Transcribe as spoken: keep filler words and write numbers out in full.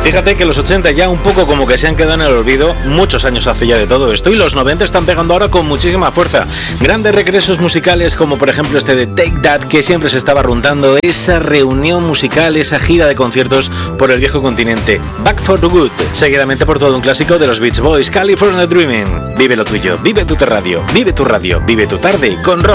Fíjate que los ochenta ya un poco como que se han quedado en el olvido, muchos años hace ya de todo esto, y los noventa están pegando ahora con muchísima fuerza. Grandes regresos musicales como por ejemplo este de Take That, que siempre se estaba runtando, esa reunión musical, esa gira de conciertos por el viejo continente. Back for the Good, seguidamente por todo un clásico de los Beach Boys, California Dreaming. Vive lo tuyo, vive tu radio, vive tu radio, vive tu tarde con Rock.